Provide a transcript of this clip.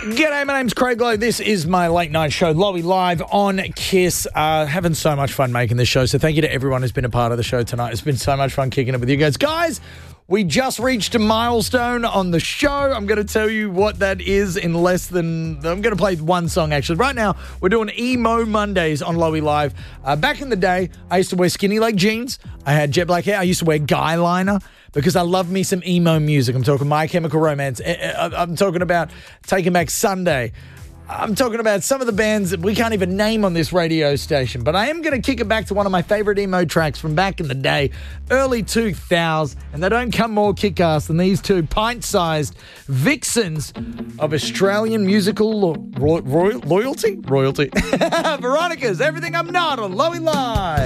G'day, my name's Craig Lowe. This is my late night show, Lowy Live on KISS. Having so much fun making this show, so thank you to everyone who's been a part of the show tonight. It's been so much fun kicking it with you guys. Guys, we just reached a milestone on the show. I'm going to tell you what that is in less than... I'm going to play one song, actually. Right now, we're doing Emo Mondays on Lowy Live. Back in the day, I used to wear skinny leg jeans. I had jet black hair. I used to wear guy liner because I love me some emo music. I'm talking My Chemical Romance. I'm talking about Taking Back Sunday. I'm talking about some of the bands that we can't even name on this radio station. But I am going to kick it back to one of my favorite emo tracks from back in the day, early 2000s. And they don't come more kick-ass than these two pint-sized vixens of Australian musical royalty? Royalty. Veronica's Everything I'm Not on Lowy Live.